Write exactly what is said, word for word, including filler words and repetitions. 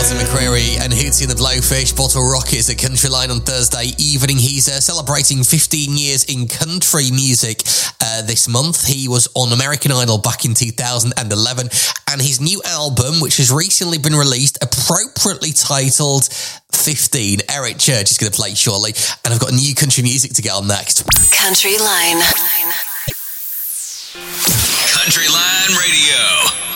McCreary and Hootie and the Blowfish, Bottle Rockets at Country Line on Thursday evening. He's uh, celebrating fifteen years in country music uh, this month. He was on American Idol back in two thousand eleven, and his new album, which has recently been released, appropriately titled fifteen. Eric Church is going to play shortly, and I've got new country music to get on next. Country Line. Country Line Radio.